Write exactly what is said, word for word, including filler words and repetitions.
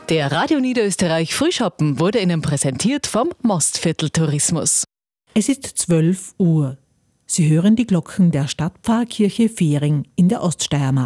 Der Radio Niederösterreich Frühschoppen wurde Ihnen präsentiert vom Mostviertel Tourismus. Es ist zwölf Uhr. Sie hören die Glocken der Stadtpfarrkirche Fehring in der Oststeiermark.